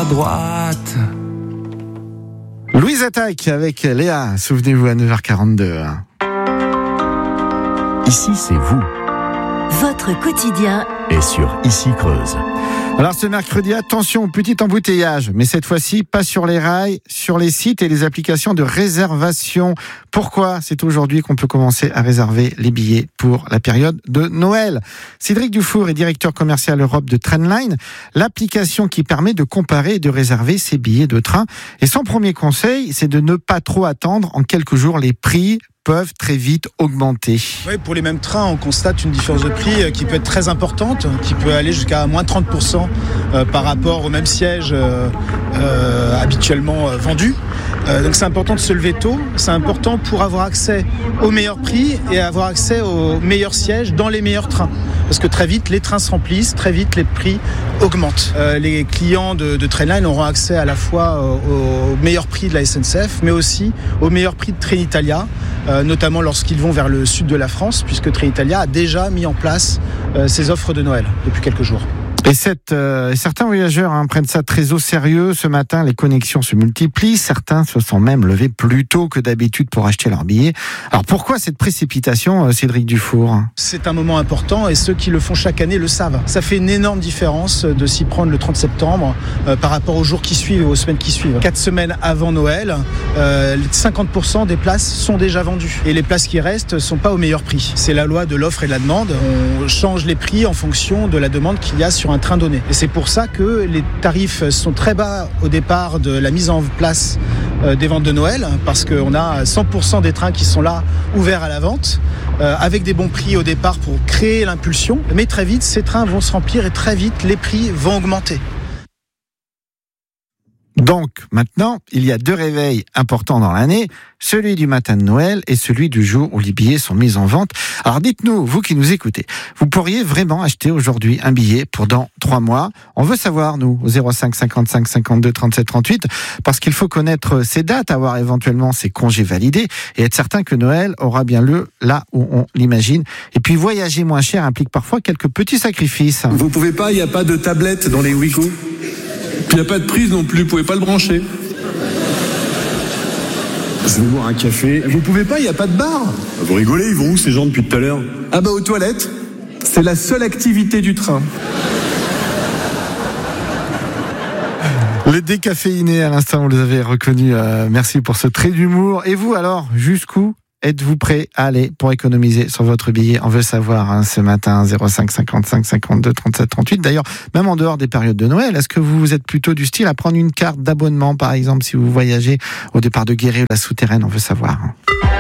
droite. Louise Attaque avec Léa, souvenez-vous à 9h42. Ici, c'est vous. Votre quotidien Et sur Ici Creuse. Alors ce mercredi, attention au petit embouteillage, mais cette fois-ci pas sur les rails, sur les sites et les applications de réservation. Pourquoi ? C'est aujourd'hui qu'on peut commencer à réserver les billets pour la période de Noël. Cédric Dufour est directeur commercial Europe de Trainline, l'application qui permet de comparer et de réserver ses billets de train. Et son premier conseil, c'est de ne pas trop attendre. En quelques jours, les prix peuvent très vite augmenter. Oui, pour les mêmes trains, on constate une différence de prix qui peut être très importante, qui peut aller jusqu'à moins 30% par rapport au même siège habituellement vendu. Donc c'est important de se lever tôt, c'est important pour avoir accès aux meilleurs prix et avoir accès aux meilleurs sièges dans les meilleurs trains. Parce que très vite, les trains se remplissent, très vite, les prix augmentent. Les clients de Trainline auront accès à la fois au meilleur prix de la SNCF, mais aussi au meilleur prix de Trenitalia, notamment lorsqu'ils vont vers le sud de la France, puisque Trenitalia a déjà mis en place ses offres de Noël depuis quelques jours. Et certains voyageurs prennent ça très au sérieux. Ce matin, les connexions se multiplient. Certains se sont même levés plus tôt que d'habitude pour acheter leurs billets. Alors pourquoi cette précipitation, Cédric Dufour ? C'est un moment important et ceux qui le font chaque année le savent. Ça fait une énorme différence de s'y prendre le 30 septembre par rapport aux jours qui suivent et aux semaines qui suivent. 4 semaines avant Noël, 50% des places sont déjà vendues. Et les places qui restent ne sont pas au meilleur prix. C'est la loi de l'offre et de la demande. On change les prix en fonction de la demande qu'il y a sur un train donné. Et c'est pour ça que les tarifs sont très bas au départ de la mise en place des ventes de Noël, parce qu'on a 100% des trains qui sont là, ouverts à la vente, avec des bons prix au départ pour créer l'impulsion. Mais très vite, ces trains vont se remplir et très vite, les prix vont augmenter. Donc, maintenant, il y a 2 réveils importants dans l'année, celui du matin de Noël et celui du jour où les billets sont mis en vente. Alors dites-nous, vous qui nous écoutez, vous pourriez vraiment acheter aujourd'hui un billet pour dans 3 mois ? On veut savoir, nous, au 05 55 52 37 38, parce qu'il faut connaître ces dates, avoir éventuellement ces congés validés et être certain que Noël aura bien lieu là où on l'imagine. Et puis voyager moins cher implique parfois quelques petits sacrifices. Vous pouvez pas, il n'y a pas de tablette dans les Wigo. Puis il n'y a pas de prise non plus, vous pouvez pas le brancher. Je vais boire un café. Vous pouvez pas, il n'y a pas de bar. Vous rigolez, ils vont où ces gens depuis tout à l'heure ? Ah bah aux toilettes. C'est la seule activité du train. Les décaféinés à l'instant, vous les avez reconnus. Merci pour ce trait d'humour. Et vous alors, jusqu'où êtes-vous prêt à aller pour économiser sur votre billet ? On veut savoir ce matin, 05 55 52 37 38. D'ailleurs, même en dehors des périodes de Noël, est-ce que vous êtes plutôt du style à prendre une carte d'abonnement, par exemple, si vous voyagez au départ de Guéret ou la Souterraine ? On veut savoir.